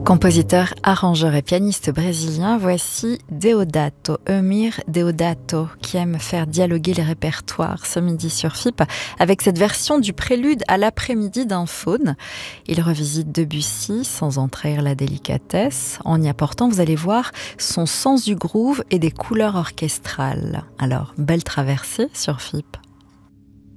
Compositeur, arrangeur et pianiste brésilien, voici Deodato, Eumir Deodato, qui aime faire dialoguer les répertoires ce midi sur FIP avec cette version du prélude à l'après-midi d'un faune. Il revisite Debussy sans en trahir la délicatesse. En y apportant, vous allez voir, son sens du groove et des couleurs orchestrales. Alors, belle traversée sur FIP.